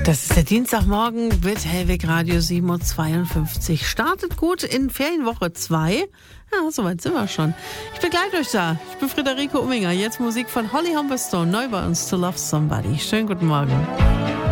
Das ist der Dienstagmorgen mit Hellweg Radio 7.52 Uhr. Startet gut in Ferienwoche 2. Ja, soweit sind wir schon. Ich begleite euch da. Ich bin Friederike Umminger. Jetzt Musik von Holly Humberstone. Neu bei uns, To Love Somebody. Schönen guten Morgen.